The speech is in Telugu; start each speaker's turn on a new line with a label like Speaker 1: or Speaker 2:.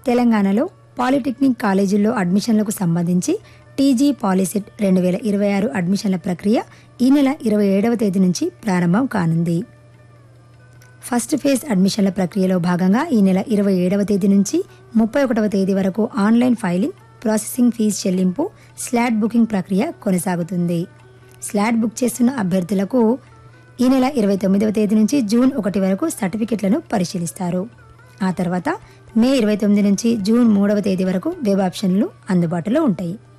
Speaker 1: తెలంగాణలో పాలిటెక్నిక్ కాలేజీల్లో అడ్మిషన్లకు సంబంధించి టీజీ పాలిసెట్ 2026 అడ్మిషన్ల ప్రక్రియ ఈ నెల 27వ తేదీ నుంచి ప్రారంభం కానుంది. ఫస్ట్ ఫేజ్ అడ్మిషన్ల ప్రక్రియలో భాగంగా ఈ నెల 27వ తేదీ నుంచి 31వ తేదీ వరకు ఆన్లైన్ ఫైలింగ్, ప్రాసెసింగ్ ఫీజు చెల్లింపు, స్లాట్ బుకింగ్ ప్రక్రియ కొనసాగుతుంది. స్లాట్ బుక్ చేస్తున్న అభ్యర్థులకు ఈ నెల 29వ తేదీ నుంచి జూన్ 1 వరకు సర్టిఫికెట్లను పరిశీలిస్తారు. ఆ తర్వాత మే 29 నుంచి జూన్ 3వ తేదీ వరకు వెబ్ ఆప్షన్లు అందుబాటులో ఉంటాయి.